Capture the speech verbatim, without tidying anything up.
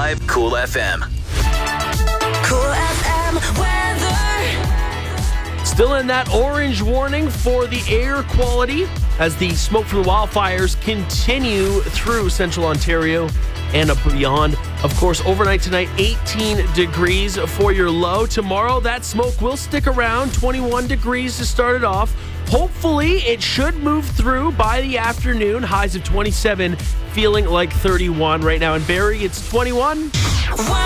five Cool F M. Cool F M weather. Still in that orange warning for the air quality as the smoke from the wildfires continue through central Ontario and up beyond. Of course, overnight tonight, eighteen degrees for your low. Tomorrow, that smoke will stick around, twenty-one degrees to start it off. Hopefully, it should move through by the afternoon. Highs of twenty-seven, feeling like thirty-one right now. In Barrie, it's twenty-one.